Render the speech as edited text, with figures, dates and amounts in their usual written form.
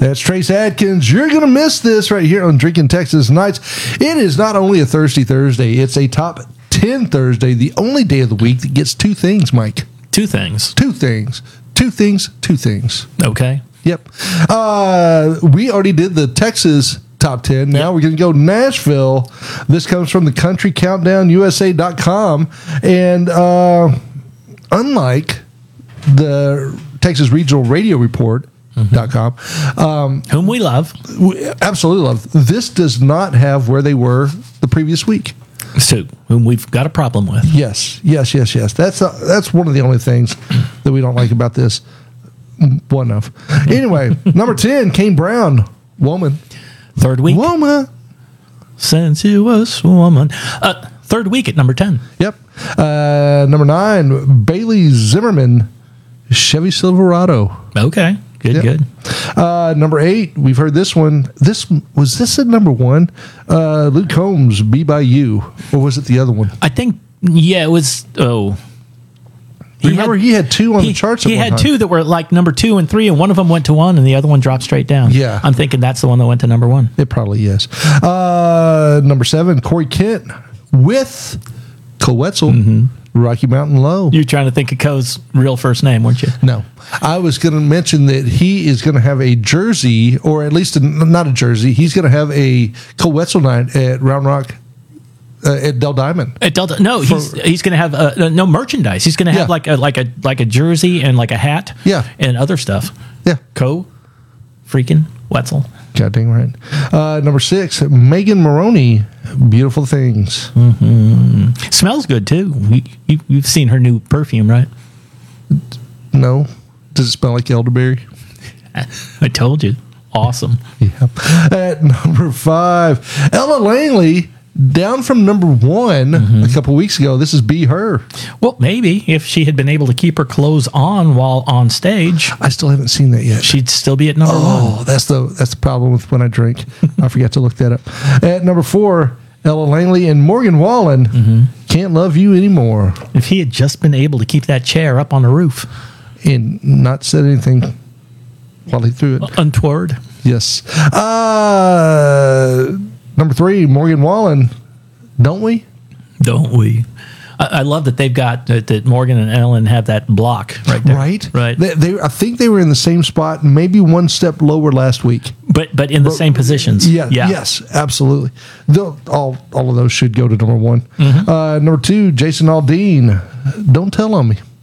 That's Trace Adkins. You're going to miss this right here on Drinking Texas Nights. It is not only a Thirsty Thursday, it's a Top 10 Thursday, the only day of the week that gets two things, Mike. Two things. Two things. Two things. Two things. Okay. Yep. We already did the Texas Top 10. Now we're going to go Nashville. This comes from the countrycountdownusa.com. And unlike the Texas Regional Radio Report.com, whom we love. We absolutely love. This does not have where they were the previous week. So, whom we've got a problem with. Yes. That's one of the only things that we don't like about this. One of. Anyway, number 10, Kane Brown, Woman. Third week. Woman. Sensuous woman. Third week at number 10. Yep. Number 9, Bailey Zimmerman, Chevy Silverado. Okay. Good. Number 8, we've heard this one. Was this at number 1? Luke Combs, Be By You. Or was it the other one? I think, it was, Remember, he had 2 on the charts at He one had time. 2 that were like number 2 and 3, and one of them went to 1, and the other one dropped straight down. Yeah. I'm thinking that's the one that went to number 1. It probably is. Number 7, Corey Kent with Coetzel, Rocky Mountain Low. You're trying to think of Co's real first name, weren't you? No. I was going to mention that he is going to have a jersey, or at least not a jersey. He's going to have a Coetzel night at Round Rock. At Del Diamond. At Delta, no, he's going to have no merchandise. He's going to have like a jersey and like a hat, and other stuff. Yeah, freaking Wetzel. God dang right. Number 6, Megan Maroney, Beautiful Things. Smells good too. You've seen her new perfume, right? No, does it smell like elderberry? I told you, awesome. Yeah. At number 5, Ella Langley. Down from number 1 a couple weeks ago. This is Be Her. Well, maybe if she had been able to keep her clothes on while on stage. I still haven't seen that yet. She'd still be at number 1. Oh, that's the problem with when I drink. I forgot to look that up. At number 4, Ella Langley and Morgan Wallen. Can't Love You Anymore. If he had just been able to keep that chair up on the roof. And not said anything while he threw it. Untoward. Yes. Number 3, Morgan Wallen. Don't we? I love that they've got that Morgan and Ellen have that block right there. Right. They I think they were in the same spot, maybe one step lower last week. But in the same positions. Yeah. Yes, absolutely. All of those should go to number 1. Number 2, Jason Aldean. Don't Tell on Me.